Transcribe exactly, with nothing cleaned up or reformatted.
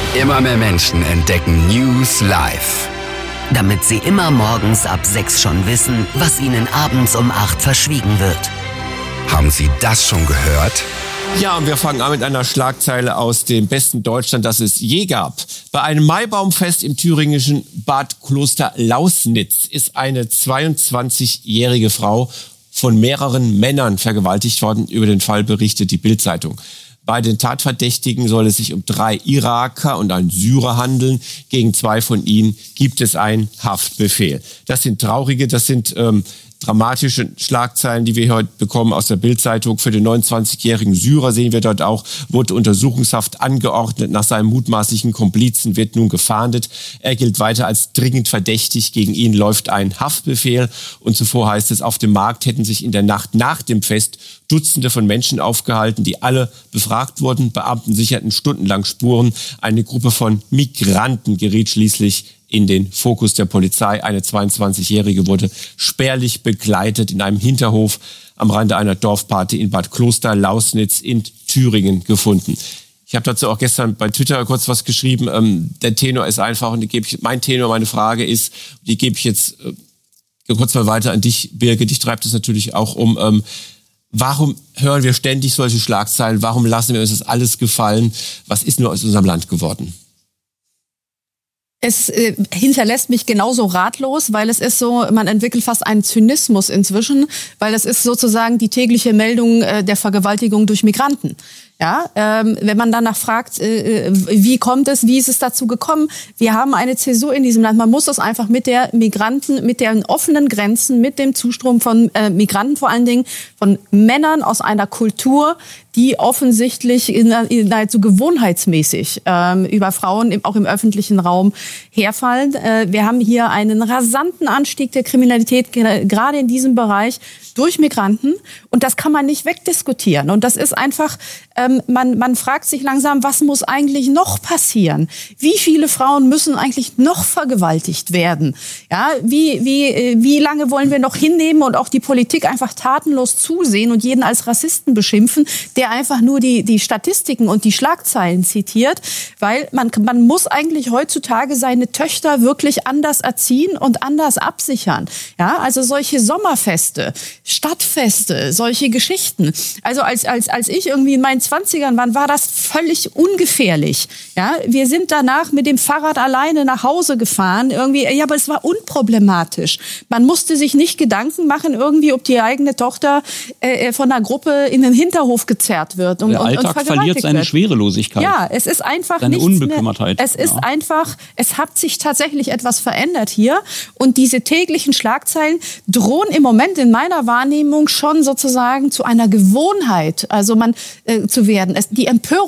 Immer mehr Menschen entdecken News live. Damit sie immer morgens ab sechs schon wissen, was ihnen abends um acht verschwiegen wird. Haben Sie das schon gehört? Ja, und wir fangen an mit einer Schlagzeile aus dem besten Deutschland, das es je gab. Bei einem Maibaumfest im thüringischen Bad Klosterlausnitz ist eine zweiundzwanzigjährige Frau von mehreren Männern vergewaltigt worden. Über den Fall berichtet die Bild-Zeitung. Bei den Tatverdächtigen soll es sich um drei Iraker und einen Syrer handeln. Gegen zwei von ihnen gibt es einen Haftbefehl. Das sind traurige, das sind ähm, dramatische Schlagzeilen, die wir heute bekommen aus der Bild-Zeitung. Für den neunundzwanzigjährigen Syrer sehen wir dort auch, wurde Untersuchungshaft angeordnet. Nach seinem mutmaßlichen Komplizen wird nun gefahndet. Er gilt weiter als dringend verdächtig. Gegen ihn läuft ein Haftbefehl. Und zuvor heißt es, auf dem Markt hätten sich in der Nacht nach dem Fest Dutzende von Menschen aufgehalten, die alle befragt wurden. Beamten sicherten stundenlang Spuren. Eine Gruppe von Migranten geriet schließlich in den Fokus der Polizei. Eine zweiundzwanzigjährige wurde spärlich begleitet in einem Hinterhof am Rande einer Dorfparty in Bad Klosterlausnitz in Thüringen gefunden. Ich habe dazu auch gestern bei Twitter kurz was geschrieben. Ähm, der Tenor ist einfach, und die gebe ich, mein Tenor, meine Frage ist, die gebe ich jetzt äh, kurz mal weiter an dich, Birke. Dich treibt es natürlich auch um. Ähm, warum hören wir ständig solche Schlagzeilen? Warum lassen wir uns das alles gefallen? Was ist nur aus unserem Land geworden? Es äh, hinterlässt mich genauso ratlos, weil es ist so, man entwickelt fast einen Zynismus inzwischen, weil es ist sozusagen die tägliche Meldung äh, der Vergewaltigung durch Migranten. Ja, ähm, wenn man danach fragt, äh, wie kommt es, wie ist es dazu gekommen? Wir haben eine Zäsur in diesem Land. Man muss es einfach mit der Migranten, mit den offenen Grenzen, mit dem Zustrom von äh, Migranten vor allen Dingen, von Männern aus einer Kultur, die offensichtlich in, in, nahezu gewohnheitsmäßig ähm, über Frauen im, auch im öffentlichen Raum herfallen. Äh, wir haben hier einen rasanten Anstieg der Kriminalität, gerade in diesem Bereich, durch Migranten. Und das kann man nicht wegdiskutieren. Und das ist einfach, ähm, man, man fragt sich langsam, was muss eigentlich noch passieren? Wie viele Frauen müssen eigentlich noch vergewaltigt werden? Ja, wie, wie, wie lange wollen wir noch hinnehmen und auch die Politik einfach tatenlos zusehen und jeden als Rassisten beschimpfen, der einfach nur die, die Statistiken und die Schlagzeilen zitiert? Weil man, man muss eigentlich heutzutage seine Töchter wirklich anders erziehen und anders absichern. Ja, also solche Sommerfeste, Stadtfeste, solche Geschichten. Also als, als, als ich irgendwie in meinen Zwanzigern war, war das völlig ungefährlich. Ja, wir sind danach mit dem Fahrrad alleine nach Hause gefahren. Irgendwie, ja, aber es war unproblematisch. Man musste sich nicht Gedanken machen, irgendwie, ob die eigene Tochter äh, von einer Gruppe in den Hinterhof gezerrt wird. Und, Der Alltag und verliert seine wird. Schwerelosigkeit. Ja, es ist einfach seine nichts Unbekümmertheit. mehr. Es ist ja. einfach, es hat sich tatsächlich etwas verändert hier. Und diese täglichen Schlagzeilen drohen im Moment in meiner Wahrnehmung schon sozusagen zu einer Gewohnheit, also man äh, zu werden. Es, die Empörung